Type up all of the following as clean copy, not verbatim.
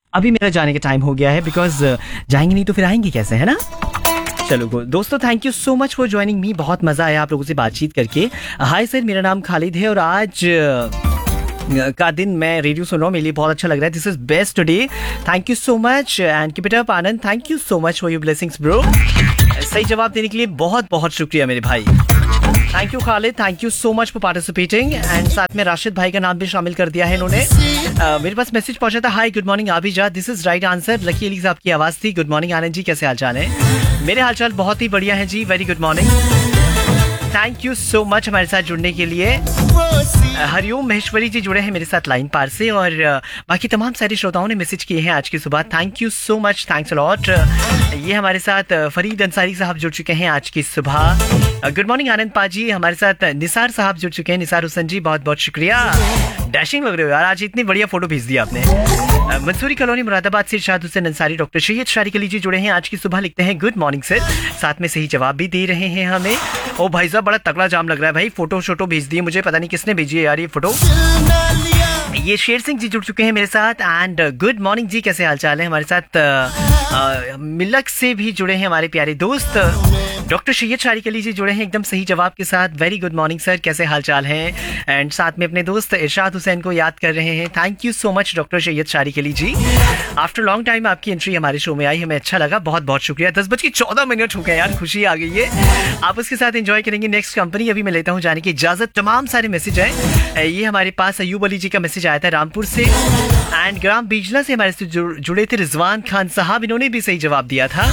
अभी मेरा जाने का टाइम हो गया है, बिकॉज जाएंगे नहीं तो फिर आएंगे कैसे, है ना? चलो दोस्तों, thank you so much for joining me. बहुत मजा आया आप लोगों से बातचीत करके। हाय सर, मेरा नाम खालिद है और आज का दिन मैं रेडियो सुन रहा हूँ, मेरे लिए बहुत अच्छा लग रहा है। This is best today, thank you so much and keep it up Anand. Thank you so much for your blessings bro. सही जवाब देने के लिए बहुत बहुत शुक्रिया मेरे भाई। Thank you Khalid, thank you so much for participating. And साथ में राशिद भाई का नाम भी शामिल कर दिया है इन्होंने। मेरे पास मैसेज पहुंचा था, hi good morning आबिजा, this is right answer. Lucky Ali साहब की आवाज थी। गुड मॉर्निंग आनंद जी, कैसे हालचाल है? मेरे हालचाल बहुत ही बढ़िया है जी, very good morning. Thank you so much हमारे साथ जुड़ने के लिए। हरिओम महेश्वरी जी जुड़े हैं मेरे साथ लाइन पार से, और बाकी तमाम सारे श्रोताओं ने मैसेज किए हैं आज की सुबह। Thank you so much, thanks a lot. ये हमारे साथ फरीद अंसारी साहब जुड़ चुके हैं आज की सुबह। गुड मॉर्निंग आनंद पाजी। हमारे साथ निसार साहब जुड़ चुके हैं, निसार हुसैन जी, बहुत बहुत शुक्रिया। डैशिंग लग रहे हो यार, आज इतनी बढ़िया फोटो भेज दी आपने। मंसूरी कॉलोनी मुरादाबाद से इरशाद हुसैन अंसारी, डॉक्टर सैयद शारिक अली जी जुड़े हैं आज की सुबह, लिखते हैं गुड मॉर्निंग सर, साथ में सही जवाब भी दे रहे हैं हमें। ओ भाई साहब, बड़ा तगड़ा जाम लग रहा है भाई, फोटो शोटो भेज दी मुझे, पता नहीं किसने भेजी है यार ये फोटो। ये शेर सिंह जी जुड़ चुके हैं मेरे साथ एंड गुड मॉर्निंग जी, कैसे हालचाल है? हमारे साथ मिलक से भी जुड़े हैं हमारे प्यारे दोस्त डॉक्टर सैयद शारिक अली जी जुड़े हैं एकदम सही जवाब के साथ। वेरी गुड मॉर्निंग सर, कैसे हालचाल हैं? एंड साथ में अपने दोस्त इरशाद हुसैन को याद कर रहे हैं। Thank you so much doctor Syed Shariq Ali ji, after long time आपकी एंट्री हमारे शो में आई, हमें अच्छा लगा, बहुत बहुत शुक्रिया। 10:14 हो गए यार, खुशी आ गई है। आप उसके साथ एंजॉय करेंगे नेक्स्ट कंपनी। अभी मैं लेता हूँ जाने की इजाजत। तमाम सारे मैसेज है, ये हमारे पास अयूब अली जी का मैसेज आया था रामपुर से, एंड ग्राम बीजला से हमारे से जुड़े थे रिजवान खान साहब, इन्होंने भी सही जवाब दिया था।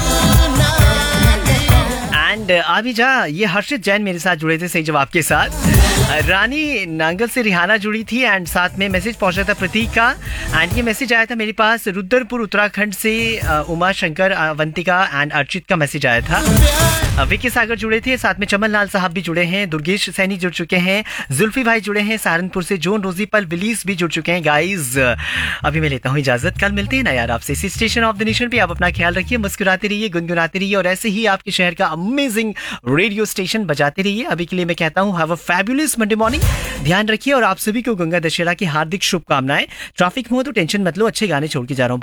एंड आबिजा, ये हर्षित जैन मेरे साथ जुड़े थे सही जवाब के साथ। रानी नांगल से रिहाना जुड़ी थी एंड साथ में मैसेज पहुंचा था प्रतीक का, एंड ये मैसेज आया था मेरे पास रुद्रपुर उत्तराखंड से उमा शंकर, अवंतिका एंड अर्चित का मैसेज आया था। विकी सागर जुड़े थे, साथ में चमन लाल साहब भी जुड़े हैं, दुर्गेश सैनी जुड़ चुके हैं, जुल्फी भाई जुड़े हैं सहारनपुर से, जोन रोजी पल विलीस भी जुड़ चुके हैं। गाइज अभी मैं लेता हूँ इजाजत, कल मिलते हैं ना यार आपसे इसी स्टेशन ऑफ द नेशन पे। आप अपना ख्याल रखिए, मुस्कुराते रहिए, गुनगुनाते रहिए और ऐसे ही आपके शहर का अमेजिंग रेडियो स्टेशन बजाते रहिए। अभी के लिए मैं कहता हूँ have a fabulous Monday morning, ध्यान रखिए और आप सभी को गंगा दशहरा की हार्दिक शुभकामनाएं। ट्रैफिक में हो तो टेंशन मत लो, अच्छे गाने छोड़ के जा रहा हूँ।